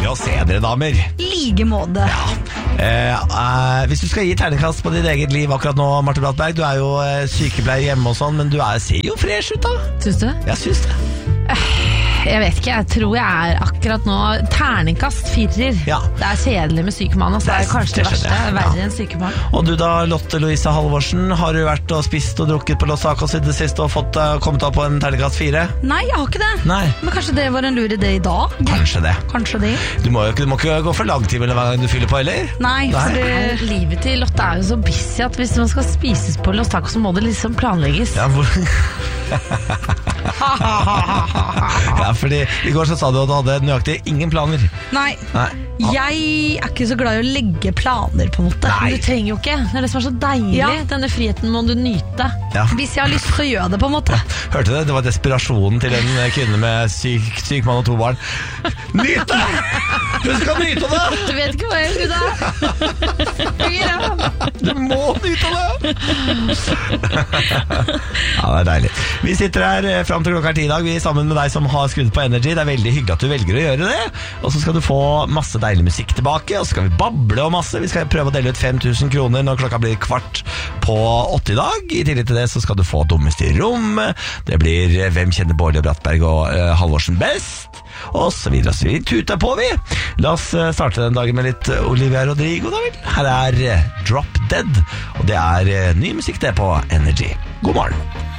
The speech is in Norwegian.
Hyggelig å se dere, damer. Like måte. Hvis du skal gi terningkast på ditt eget liv akkurat nå, Marte Brattberg, du er jo sykepleier hjemme og sånn, men du ser jo fresh ut da. Syns du? Jeg syns det. Jeg vet ikke, jeg tror jeg akkurat nå terningkast 4. Ja. Det kjedelig med sykemann, altså. Det kanskje det verste. Verre enn sykemann. Og du da, Lotte Louise Halvorsen, har du vært og spist og drukket på Los Sacos i det siste og kommet opp på en terningkast 4? Nei, jeg har ikke det. Nei. Men kanskje det var en lur idé i dag? Kanskje det. Kanskje det. Du må ikke gå for lang tid mellom hver gang du fyller på, eller? Nei, for livet til Lotte jo så busy at hvis man skal spises på Los Tacos, så må det liksom planlegges. Ja, ja, fordi i går så sa du at du hadde nøyaktig ingen planer. Nei. Jeg ikke så glad i å legge planer på en måte. Nei. Men du trenger jo ikke. Det det som så deilig. Denne friheten må du nyte. Hvis jeg har lyst til å gjøre det på en måte. Hørte du det? Det var desperasjonen til en kvinne med syk mann og 2 barn. Nyt det! Du skal nyte det! Du vet ikke hva jeg skal da. Du må nyte det! Ja, det deilig. Vi sitter her frem til klokka 10 i dag. Vi sammen med deg som har skrudd på Energy. Det veldig hyggelig at du velger å gjøre det. Og så skal du få masse deilig musikk tilbake. Og så skal vi bable og masse. Vi skal prøve å dele ut 5.000 kroner når klokka blir 7:15 i dag. I tillegg til det så skal du få Dummest i rommet. Det blir Hvem kjenner Bårli og Brattberg og Halvorsen best? Og så videre og så videre. Tuta på vi. La oss starte den dagen med litt Olivia Rodrigo da vel. Her Drop Dead. Og det ny musikk det på Energy. God morgen.